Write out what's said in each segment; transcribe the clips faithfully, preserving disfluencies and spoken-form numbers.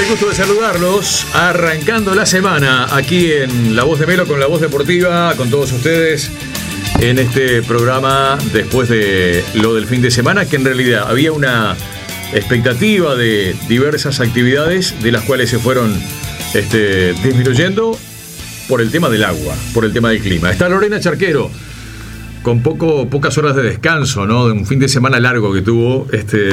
gusto de saludarlos, arrancando la semana aquí en La Voz de Melo con La Voz Deportiva, con todos ustedes en este programa después de lo del fin de semana, que en realidad había una expectativa de diversas actividades de las cuales se fueron este, disminuyendo por el tema del agua, por el tema del clima. Está Lorena Charquero con poco, pocas horas de descanso, ¿no? De un fin de semana largo que tuvo, este,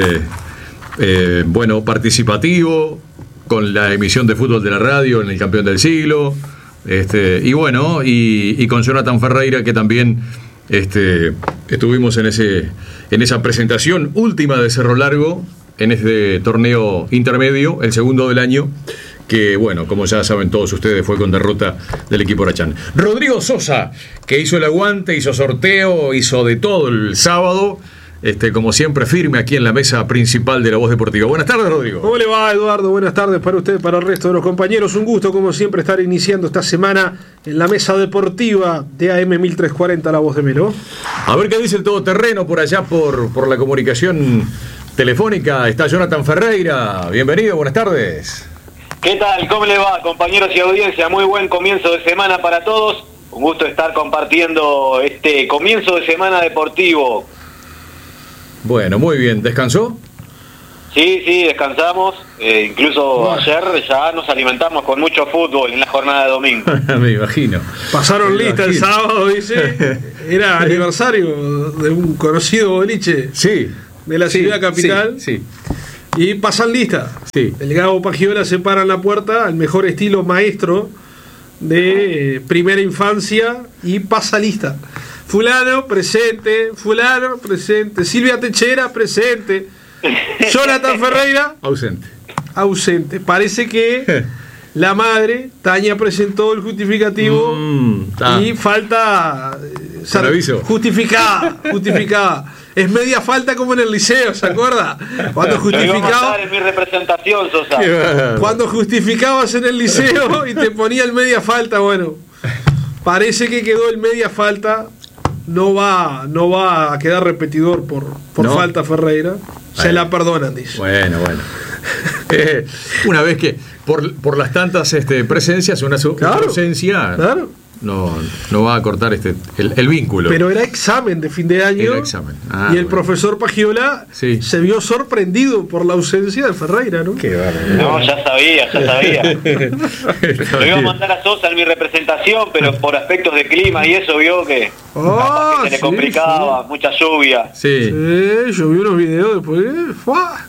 eh, bueno, participativo, con la emisión de fútbol de la radio en el Campeón del Siglo, este, y bueno, y, y con Jonathan Ferreira, que también este, estuvimos en, ese, en esa presentación última de Cerro Largo, en este torneo intermedio, el segundo del año, que bueno, como ya saben todos ustedes, fue con derrota del equipo Huracán. Rodrigo Sosa, que hizo el aguante, hizo sorteo, hizo de todo el sábado, este, como siempre firme aquí en la mesa principal de La Voz Deportiva. Buenas tardes, Rodrigo. ¿Cómo le va, Eduardo? Buenas tardes para usted, para el resto de los compañeros. Un gusto, como siempre, estar iniciando esta semana en la mesa deportiva de A M mil trescientos cuarenta, La Voz de Melo. A ver qué dice el todoterreno por allá, por, por la comunicación telefónica. Está Jonathan Ferreira. Bienvenido, buenas tardes. ¿Qué tal? ¿Cómo le va, compañeros y audiencia? Muy buen comienzo de semana para todos. Un gusto estar compartiendo este comienzo de semana deportivo. Bueno, muy bien. ¿Descansó? Sí, sí, descansamos. Eh, incluso bueno, ayer ya nos alimentamos con mucho fútbol en la jornada de domingo. Me imagino. Pasaron Me lista imagino. El sábado, dice. Era aniversario de un conocido boliche. Sí. De la sí, ciudad capital. Sí, sí. Y pasan lista. Sí. El Gabo Pagiola se para en la puerta, al mejor estilo maestro de eh, primera infancia, y pasa lista. Fulano, presente. Fulano, presente. Silvia Techera, presente. Jonathan Ferreira, ausente. Ausente. Parece que la madre, Tania, presentó el justificativo mm, ah. y falta eh, ser justificada. Justificada. Es media falta como en el liceo, ¿se acuerda? Cuando justificaba, en mi representación, Sosa. Cuando justificabas en el liceo y te ponía el media falta, bueno, parece que quedó el media falta. No va, no va a quedar repetidor por, por no. falta Ferreira. Se bueno. la perdonan, dice. Bueno, bueno. Eh, una vez que por, por las tantas este, presencias, una, claro, una ausencia, claro. no, no va a cortar este el, el vínculo. Pero era examen de fin de año. Era examen. Ah, y el bueno. profesor Pagiola sí. se vio sorprendido por la ausencia de Ferreira, ¿no? Qué bárbaro. No, ya sabía, ya sabía. Lo iba a mandar a Sosa en mi representación, pero por aspectos de clima y eso vio que, oh, que se le sí, complicaba, sí. mucha lluvia. Sí. sí, yo vi unos videos después. ¡Fua!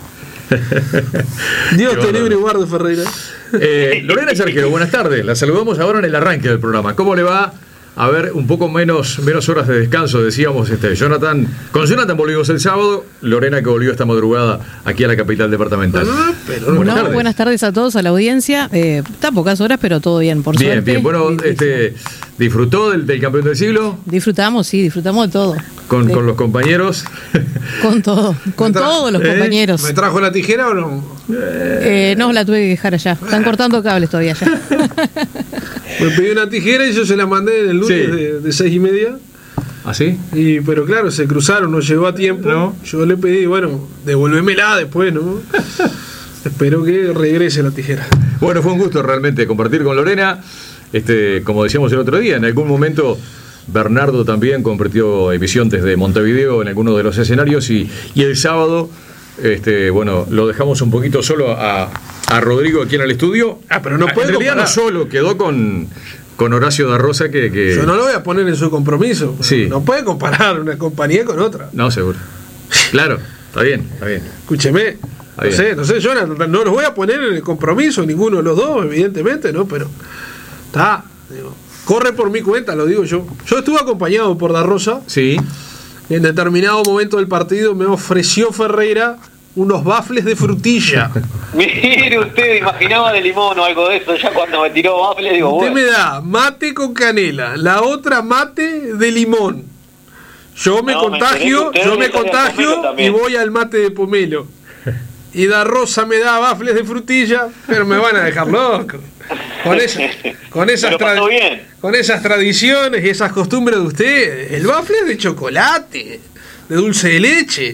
Dios te libre y guarde, Ferreira. Eh, Lorena Charquero, buenas tardes. La saludamos ahora en el arranque del programa. ¿Cómo le va? A ver, un poco menos, menos horas de descanso, decíamos, este, Jonathan. Con Jonathan volvimos el sábado, Lorena que volvió esta madrugada aquí a la capital departamental. No, pero buenas, no, tardes. buenas tardes a todos, a la audiencia. Eh, está pocas horas, pero todo bien, por bien, suerte. Bien, bueno, bien, este, ¿disfrutó del, del campeón del siglo? Disfrutamos, sí, disfrutamos de todo. ¿Con, sí. con los compañeros? Con todo, con tra- todos los ¿Eh? compañeros. ¿Me trajo la tijera o no? Eh, no, la tuve que dejar allá. Están cortando cables todavía allá. Me pedí una tijera y yo se la mandé el lunes sí. de, de seis y media. ¿Ah, sí? Y, pero claro, se cruzaron, no llegó a tiempo. ¿No? Yo le pedí, bueno, devolvémela después, ¿no? Espero que regrese la tijera. Bueno, fue un gusto realmente compartir con Lorena. Este, como decíamos el otro día, en algún momento Bernardo también compartió emisión desde Montevideo en algunos de los escenarios y, y el sábado, este, bueno, lo dejamos un poquito solo a, a Rodrigo aquí en el estudio. Ah, pero no puede en realidad comparar. No solo, quedó con, con Horacio da Rosa que, que... Yo no lo voy a poner en su compromiso. Sí. No puede comparar una compañía con otra. No, seguro. Claro, está bien, está bien. Escúcheme. No sé, no sé, Jonathan, no los voy a poner en el compromiso, ninguno de los dos, evidentemente, ¿no? Pero está, digo, corre por mi cuenta, lo digo yo. Yo estuve acompañado por Da Rosa. Sí. En determinado momento del partido me ofreció Ferreira unos bafles de frutilla. Mire usted, imaginaba de limón o algo de eso, ya cuando me tiró bafles, digo, usted bueno. me da mate con canela, la otra mate de limón. Yo me no, contagio, me yo me contagio y voy al mate de pomelo. Y Da Rosa me da bafles de frutilla, pero me van a dejar loco. Con, esa, con, esas tra- con esas tradiciones y esas costumbres de usted, el bafle es de chocolate, de dulce de leche.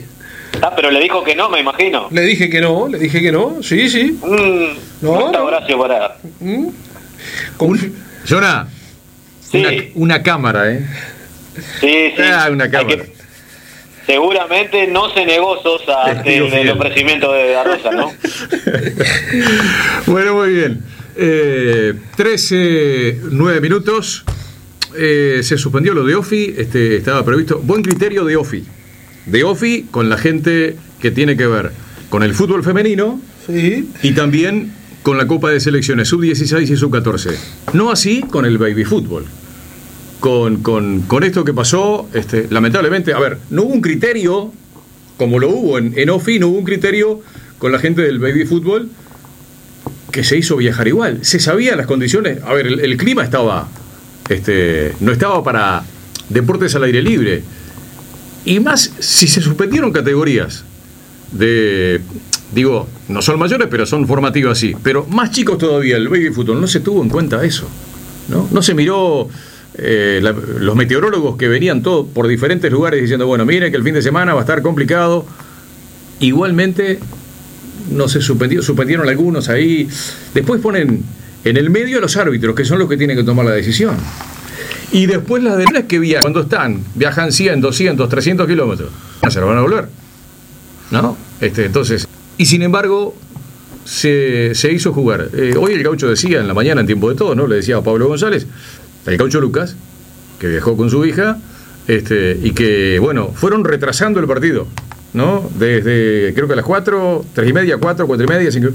Ah, pero le dijo que no, me imagino. Le dije que no, le dije que no, sí, sí. Mm, no, no está Horacio para... Mm. Un, Jonah, sí. una, una cámara, ¿eh? Sí, sí. Ah, una cámara. Que, seguramente no se negó Sosa ante el, el ofrecimiento de Da Rosa, ¿no? Bueno, muy bien. Eh, trece, nueve minutos. Eh, se suspendió lo de Ofi, este, estaba previsto. Buen criterio de Ofi. De Ofi con la gente que tiene que ver con el fútbol femenino, sí, y también con la Copa de Selecciones sub dieciséis y sub catorce. No así con el baby fútbol. Con, con, con esto que pasó, este, lamentablemente, a ver, no hubo un criterio, como lo hubo en, en Ofi, no hubo un criterio con la gente del baby fútbol que se hizo viajar igual. Se sabían las condiciones, a ver, el, el clima estaba, este, no estaba para deportes al aire libre. Y más, si se suspendieron categorías de, digo, no son mayores, pero son formativas, sí, pero más chicos todavía, el baby fútbol, no se tuvo en cuenta eso, ¿no? No se miró... Eh, la, los meteorólogos que venían todos por diferentes lugares diciendo, bueno, mire que el fin de semana va a estar complicado. Igualmente no se suspendió, suspendieron algunos ahí. Después ponen en el medio a los árbitros, que son los que tienen que tomar la decisión. Y después las demás que viajan, cuando están, viajan cien, doscientos, trescientos kilómetros, se lo van a volver, ¿no? Este, entonces, y sin embargo se, se hizo jugar. Eh, hoy el Gaucho decía en la mañana, en Tiempo de Todo, ¿no? Le decía a Pablo González, el Gaucho Lucas, que viajó con su hija, este, y que, bueno, fueron retrasando el partido, ¿no? Desde, creo que a las cuatro, tres y media, cuatro, cuatro y media, cinco,